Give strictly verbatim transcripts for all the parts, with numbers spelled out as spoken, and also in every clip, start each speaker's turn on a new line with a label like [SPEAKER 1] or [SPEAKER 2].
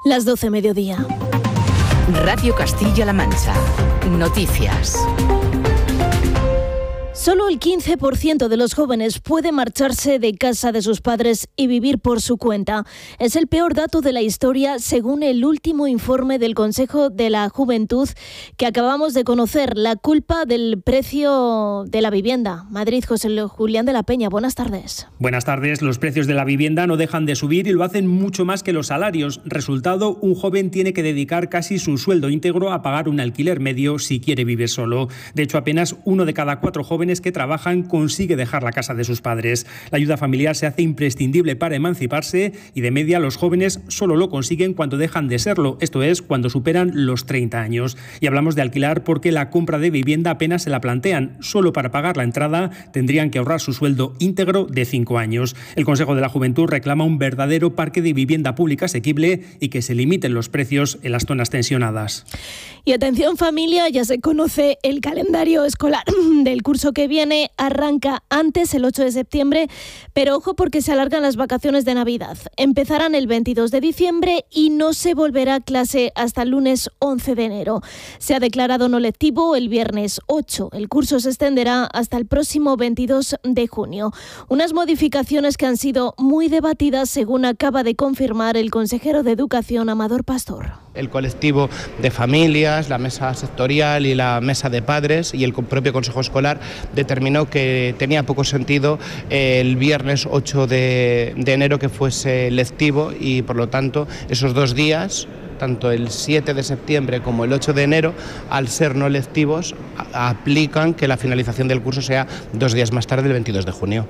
[SPEAKER 1] Las doce mediodía.
[SPEAKER 2] Radio Castilla-La Mancha. Noticias.
[SPEAKER 1] Solo el quince por ciento de los jóvenes puede marcharse de casa de sus padres y vivir por su cuenta. Es el peor dato de la historia según el último informe del Consejo de la Juventud que acabamos de conocer. La culpa del precio de la vivienda. Madrid, José Julián de la Peña, buenas tardes.
[SPEAKER 3] Buenas tardes. Los precios de la vivienda no dejan de subir y lo hacen mucho más que los salarios. Resultado, un joven tiene que dedicar casi su sueldo íntegro a pagar un alquiler medio si quiere vivir solo. De hecho, apenas uno de cada cuatro jóvenes que trabajan consigue dejar la casa de sus padres. La ayuda familiar se hace imprescindible para emanciparse y de media los jóvenes solo lo consiguen cuando dejan de serlo, esto es, cuando superan los treinta años. Y hablamos de alquilar porque la compra de vivienda apenas se la plantean. Solo para pagar la entrada tendrían que ahorrar su sueldo íntegro de cinco años. El Consejo de la Juventud reclama un verdadero parque de vivienda pública asequible y que se limiten los precios en las zonas tensionadas.
[SPEAKER 1] Y atención familia, ya se conoce el calendario escolar del curso que viene. Arranca antes, el ocho de septiembre, pero ojo porque se alargan las vacaciones de Navidad. Empezarán el veintidós de diciembre y no se volverá a clase hasta el lunes once de enero. Se ha declarado no lectivo el viernes ocho. El curso se extenderá hasta el próximo veintidós de junio. Unas modificaciones que han sido muy debatidas, según acaba de confirmar el consejero de Educación, Amador Pastor.
[SPEAKER 4] El colectivo de familias, la mesa sectorial y la mesa de padres y el propio Consejo Escolar determinó que tenía poco sentido el viernes ocho de enero que fuese lectivo y por lo tanto esos dos días, tanto el siete de septiembre como el ocho de enero, al ser no lectivos, aplican que la finalización del curso sea dos días más tarde, el veintidós de junio.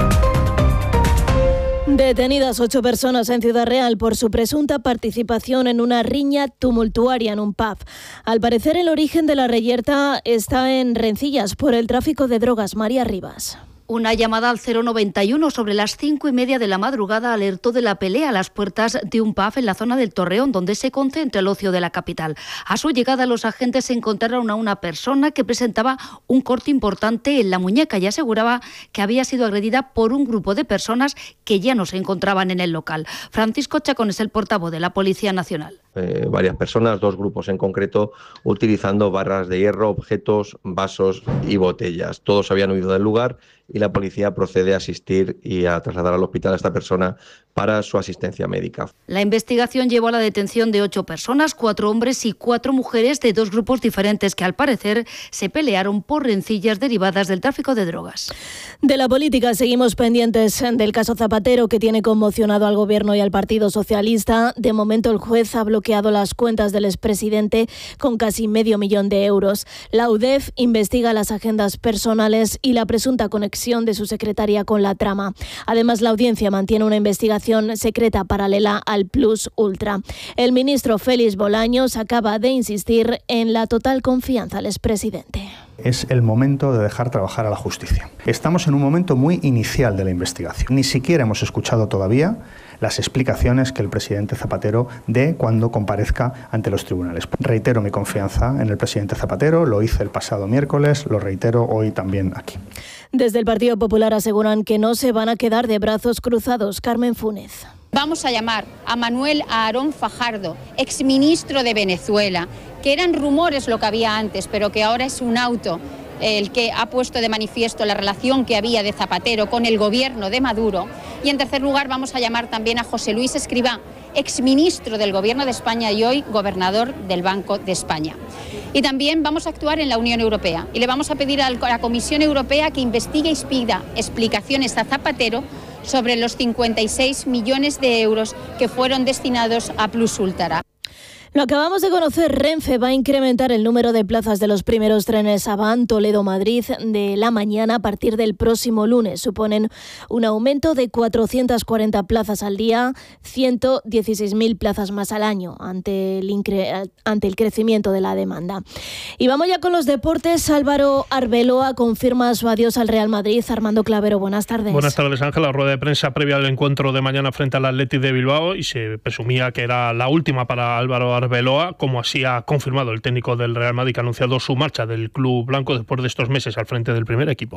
[SPEAKER 1] Detenidas ocho personas en Ciudad Real por su presunta participación en una riña tumultuaria en un pub. Al parecer, el origen de la reyerta está en rencillas por el tráfico de drogas. María Rivas.
[SPEAKER 5] Una llamada al cero noventa y uno sobre las cinco y media de la madrugada alertó de la pelea a las puertas de un pub en la zona del Torreón, donde se concentra el ocio de la capital. A su llegada, los agentes encontraron a una persona que presentaba un corte importante en la muñeca y aseguraba que había sido agredida por un grupo de personas que ya no se encontraban en el local. Francisco Chacón es el portavoz de la Policía Nacional.
[SPEAKER 6] Eh, varias personas, dos grupos en concreto, utilizando barras de hierro, objetos, vasos y botellas. Todos habían huido del lugar y la policía procede a asistir y a trasladar al hospital a esta persona para su asistencia médica.
[SPEAKER 5] La investigación llevó a la detención de ocho personas, cuatro hombres y cuatro mujeres de dos grupos diferentes que al parecer se pelearon por rencillas derivadas del tráfico de drogas.
[SPEAKER 1] De la política seguimos pendientes del caso Zapatero, que tiene conmocionado al Gobierno y al Partido Socialista. De momento el juez ha bloqueado las cuentas del expresidente con casi medio millón de euros. La U D E F investiga las agendas personales y la presunta conexión de su secretaria con la trama. Además, la audiencia mantiene una investigación secreta paralela al Plus Ultra. El ministro Félix Bolaños acaba de insistir en la total confianza al expresidente.
[SPEAKER 7] Es el momento de dejar trabajar a la justicia. Estamos en un momento muy inicial de la investigación. Ni siquiera hemos escuchado todavía las explicaciones que el presidente Zapatero dé cuando comparezca ante los tribunales. Reitero mi confianza en el presidente Zapatero, lo hice el pasado miércoles, lo reitero hoy también aquí.
[SPEAKER 1] Desde el Partido Popular aseguran que no se van a quedar de brazos cruzados. Carmen Funes.
[SPEAKER 8] Vamos a llamar a Manuel Aarón Fajardo, exministro de Venezuela, que eran rumores lo que había antes, pero que ahora es un auto el que ha puesto de manifiesto la relación que había de Zapatero con el gobierno de Maduro. Y en tercer lugar vamos a llamar también a José Luis Escrivá, exministro del Gobierno de España y hoy gobernador del Banco de España. Y también vamos a actuar en la Unión Europea y le vamos a pedir a la Comisión Europea que investigue y pida explicaciones a Zapatero sobre los cincuenta y seis millones de euros que fueron destinados a Plus Ultra.
[SPEAKER 1] Lo acabamos de conocer, Renfe va a incrementar el número de plazas de los primeros trenes Avant Toledo-Madrid de la mañana a partir del próximo lunes. Suponen un aumento de cuatrocientas cuarenta plazas al día, ciento dieciséis mil plazas más al año ante el, incre- ante el crecimiento de la demanda. Y vamos ya con los deportes. Álvaro Arbeloa confirma su adiós al Real Madrid. Armando Clavero, buenas tardes.
[SPEAKER 9] Buenas tardes, Ángela. Rueda de prensa previa al encuentro de mañana frente al Athletic de Bilbao y se presumía que era la última para Álvaro Arbeloa. Arbeloa, como así ha confirmado el técnico del Real Madrid, que ha anunciado su marcha del club blanco después de estos meses al frente del primer equipo.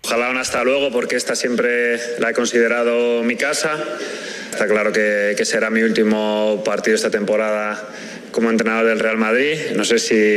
[SPEAKER 10] Ojalá un hasta luego, porque esta siempre la he considerado mi casa. Está claro que, que será mi último partido esta temporada como entrenador del Real Madrid. No sé si